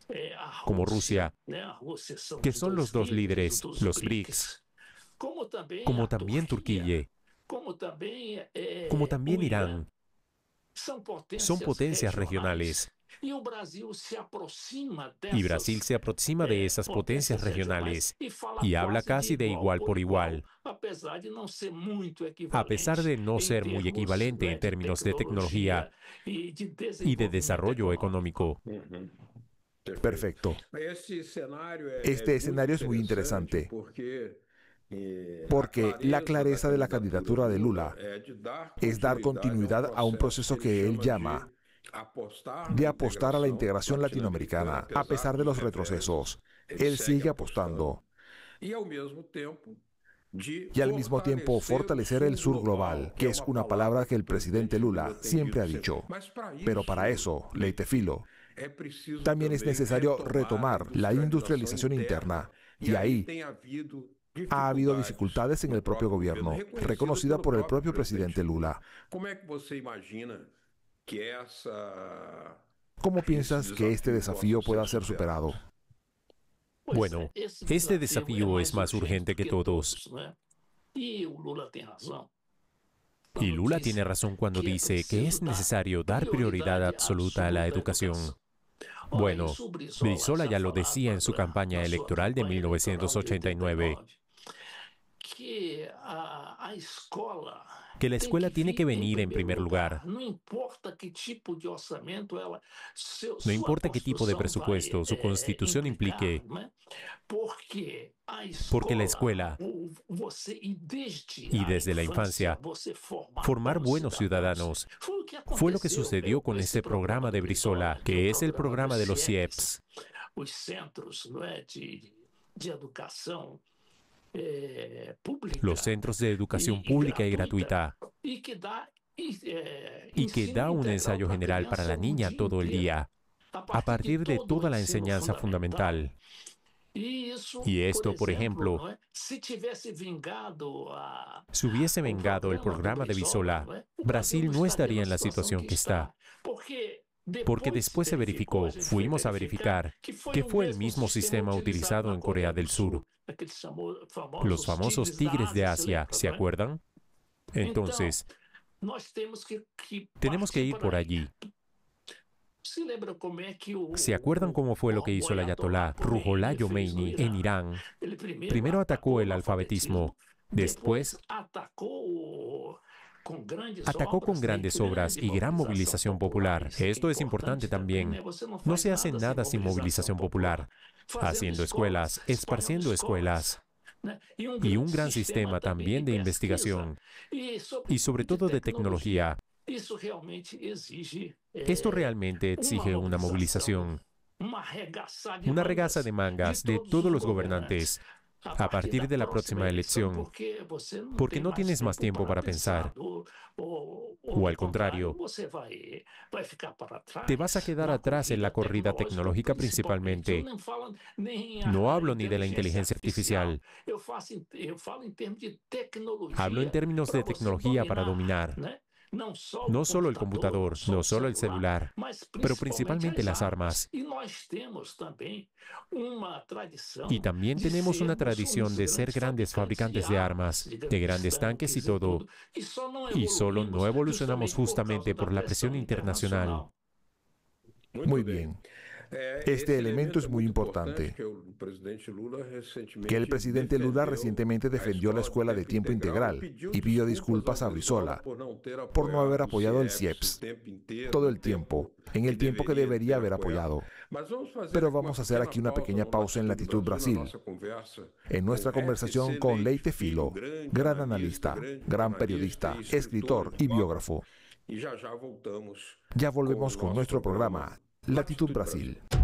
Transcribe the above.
como Rusia, que son los dos líderes, los BRICS, como también Turquía, como también Irán, son potencias regionales. Y Brasil se aproxima de esas potencias regionales y habla casi de igual por igual, a pesar de no ser muy equivalente en términos de tecnología y de desarrollo económico. Perfecto. Este escenario es muy interesante porque la clareza de la candidatura de Lula es dar continuidad a un proceso que él llama de apostar a la integración latinoamericana, a pesar de los retrocesos. Él sigue apostando. Y al mismo tiempo fortalecer el sur global, que es una palabra que el presidente Lula siempre ha dicho. Pero para eso, Leitefilo, también es necesario retomar la industrialización interna. Y ahí ha habido dificultades en el propio gobierno, reconocida por el propio presidente Lula. ¿Cómo piensas que este desafío pueda ser superado? Bueno, este desafío es más urgente que todos. Y Lula tiene razón cuando dice que es necesario dar prioridad absoluta a la educación. Bueno, Brizola ya lo decía en su campaña electoral de 1989. Que la escuela tiene que venir en primer lugar. No importa qué tipo de presupuesto su constitución implique, porque la escuela, y desde la infancia, formar buenos ciudadanos, fue lo que sucedió con este programa de Brizola, que es el programa de los CIEPs. Los centros de educación pública y gratuita, y que da un ensayo general para la niña todo el día, a partir de toda la enseñanza fundamental. Y esto, por ejemplo, si hubiese vengado el programa de Brizola, Brasil no estaría en la situación que está. Porque después se verificó, fuimos a verificar, que fue el mismo sistema utilizado en Corea del Sur. Los famosos tigres de Asia, ¿se acuerdan? Entonces, tenemos que ir por allí. ¿Se acuerdan cómo fue lo que hizo el ayatolá Ruhollah Khomeini en Irán? Primero atacó el alfabetismo, después atacó con grandes obras y gran movilización popular. Esto es importante también. No se hace nada sin movilización popular. Haciendo escuelas, esparciendo escuelas. Y un gran sistema también de investigación. Y sobre todo de tecnología. Esto realmente exige una movilización. Una regaza de mangas de todos los gobernantes. A partir de la próxima elección, porque no tienes más tiempo para pensar. O al contrario, te vas a quedar atrás en la corrida tecnológica principalmente. No hablo ni de la inteligencia artificial. Hablo en términos de tecnología para dominar. No solo el computador, no solo el celular, pero principalmente las armas. Y también tenemos una tradición de ser grandes fabricantes de armas, de grandes tanques y todo. Y solo no evolucionamos justamente por la presión internacional. Muy bien. Este elemento es muy importante, que el presidente Lula recientemente defendió la escuela de tiempo integral y pidió disculpas a Brizola por no haber apoyado el CIEPS todo el tiempo, en el tiempo que debería haber apoyado. Pero vamos a hacer aquí una pequeña pausa en Latitud Brasil, en nuestra conversación con Leitefilo, gran analista, gran periodista, escritor y biógrafo. Ya volvemos con nuestro programa Latitud Brasil.